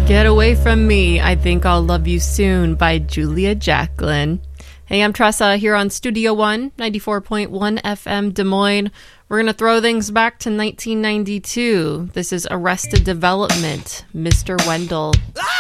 Get Away From Me, I Think I'll Love You Soon by Julia Jacqueline. Hey, I'm Tressa here on Studio One, 94.1 FM Des Moines. We're going to throw things back to 1992. This is Arrested Development, Mr. Wendell.